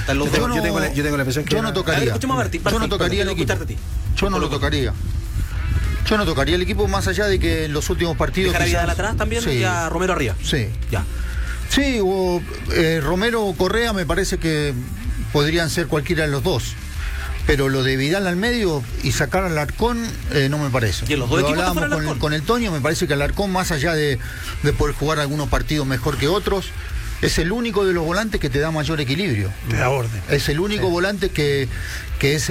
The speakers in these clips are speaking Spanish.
Están los dos. Yo tengo la impresión que... Yo no tocaría. Yo no tocaría el equipo. Yo no lo tocaría. Yo no tocaría el equipo, más allá de que en los últimos partidos... ¿Dejar a Vidal atrás también? Sí. Y a Romero arriba. Sí. Ya. Sí, Romero o Correa me parece que podrían ser cualquiera de los dos. Pero lo de Vidal al medio y sacar al Alarcón no me parece. ¿Y los dos equipos hablábamos con el Toño, me parece que Alarcón, más allá de poder jugar algunos partidos mejor que otros, es el único de los volantes que te da mayor equilibrio. Te da orden. Es el único volante que es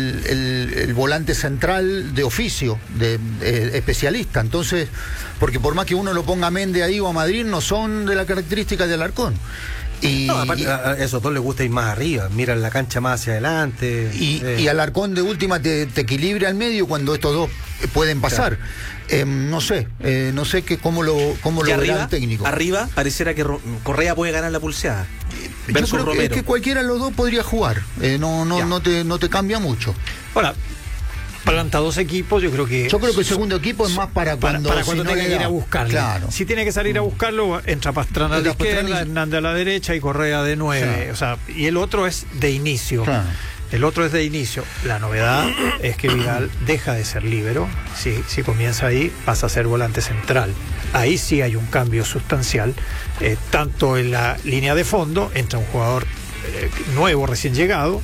el volante central de oficio, de especialista. Entonces, porque por más que uno lo ponga a Méndez ahí o a Madrid, no son de la característica de Alarcón. Aparte, a esos dos les gusta ir más arriba, miran la cancha más hacia adelante. Y Alarcón de última te equilibra al medio cuando estos dos pueden pasar. Claro. No sé cómo lo verá el técnico. Arriba pareciera que Correa puede ganar la pulseada. Yo creo que es que cualquiera de los dos podría jugar. No te cambia mucho. Ahora, planta dos equipos, yo creo que el segundo equipo es más para cuando tenga que ir a buscarlo. Claro. Si tiene que salir a buscarlo, entra Pastrana a la izquierda, Hernández a la derecha y Correa de 9. Sí. O sea, y el otro es de inicio. Claro. El otro es de inicio. La novedad es que Vidal deja de ser líbero. Si comienza ahí, pasa a ser volante central. Ahí sí hay un cambio sustancial. Tanto en la línea de fondo, entra un jugador nuevo, recién llegado,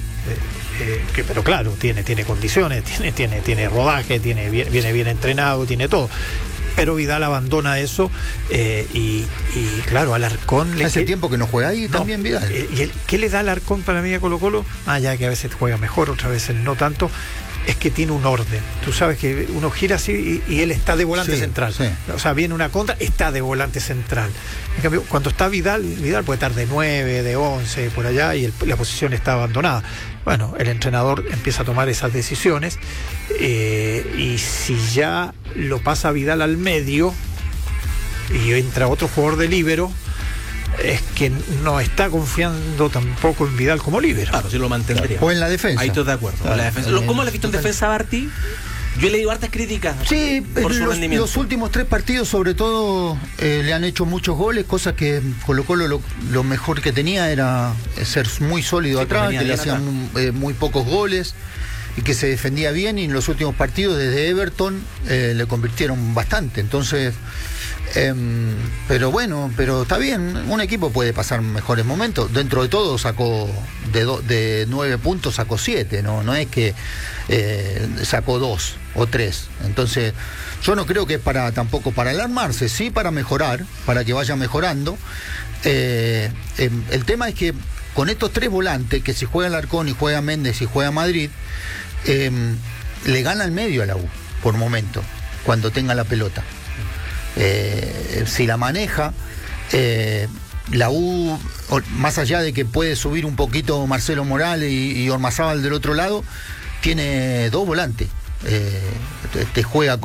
pero claro, tiene condiciones, tiene rodaje, viene bien entrenado, tiene todo. Pero Vidal abandona eso y claro, Alarcón... Hace tiempo que no juega ahí también Vidal. ¿Qué le da Alarcón para mí a Colo-Colo? Ya que a veces juega mejor, otras veces no tanto, es que tiene un orden. Tú sabes que uno gira así y él está de volante central. Sí. O sea, viene una contra, está de volante central. En cambio, cuando está Vidal puede estar de 9, de 11, por allá, y la posición está abandonada. Bueno, el entrenador empieza a tomar esas decisiones y si ya lo pasa Vidal al medio y entra otro jugador de líbero, es que no está confiando tampoco en Vidal como líbero. Claro, si lo mantendría. O en la defensa. Ahí estoy de acuerdo. Claro. La defensa. ¿Cómo la has visto en defensa, Barty? Yo he leído hartas críticas por su rendimiento. Los últimos 3 partidos, sobre todo, le han hecho muchos goles, cosa que Colo-Colo lo mejor que tenía era ser muy sólido atrás, que le hacían muy pocos goles y que se defendía bien, y en los últimos partidos desde Everton le convirtieron bastante. Entonces, pero está bien, un equipo puede pasar mejores momentos. Dentro de todo sacó de 9 puntos sacó 7, no es que sacó 2 o 3. Entonces yo no creo que es tampoco para alarmarse, sí para mejorar, para que vaya mejorando. El tema es que con estos 3 volantes, que si juega Alarcón y juega Méndez y juega Madrid, le gana al medio a la U por momento, cuando tenga la pelota. Si la maneja, la U, más allá de que puede subir un poquito Marcelo Morales y Ormazábal del otro lado, tiene 2 volantes. Te juega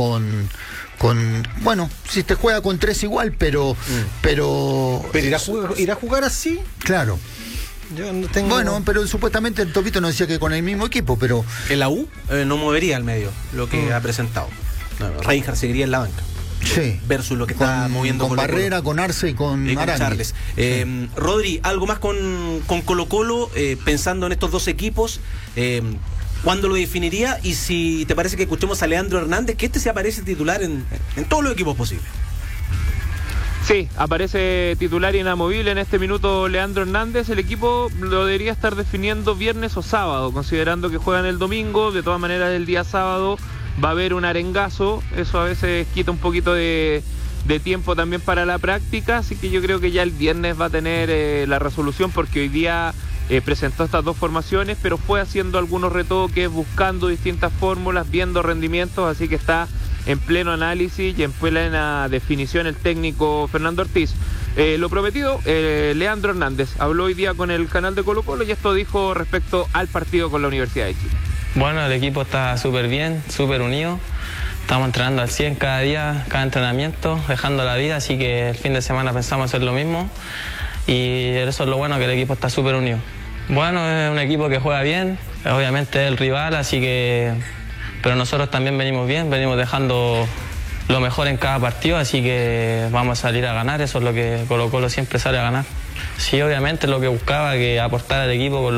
si te juega con 3 igual, pero irá a jugar así. Claro. Yo no tengo... Bueno, pero supuestamente el Topito nos decía que con el mismo equipo, pero... En la U no movería al medio lo que ha presentado. Reinhardt seguiría en la banca. Sí. Versus lo que está moviendo con Colo-Colo. Barrera, con Arce y con Charles. Rodri, algo más con Colo-Colo, pensando en estos dos equipos, ¿cuándo lo definiría? Y si te parece que escuchemos a Leandro Hernández, que se aparece titular en todos los equipos posibles. Sí, aparece titular inamovible en este minuto Leandro Hernández. El equipo lo debería estar definiendo viernes o sábado, considerando que juegan el domingo. De todas maneras, el día sábado va a haber un arengazo. Eso a veces quita un poquito de tiempo también para la práctica. Así que yo creo que ya el viernes va a tener la resolución, porque hoy día presentó estas 2 formaciones, pero fue haciendo algunos retoques, buscando distintas fórmulas, viendo rendimientos. Así que está en pleno análisis y en plena definición el técnico Fernando Ortiz. Lo prometido, Leandro Hernández habló hoy día con el canal de Colo-Colo y esto dijo respecto al partido con la Universidad de Chile. Bueno, el equipo está súper bien, súper unido. Estamos entrenando al 100 cada día, cada entrenamiento, dejando la vida, así que el fin de semana pensamos hacer lo mismo y eso es lo bueno, que el equipo está súper unido. Bueno, es un equipo que juega bien, obviamente es el rival, así que... Pero nosotros también venimos bien, venimos dejando lo mejor en cada partido, así que vamos a salir a ganar, eso es lo que Colo-Colo siempre sale a ganar. Sí, obviamente lo que buscaba, que aportar al equipo con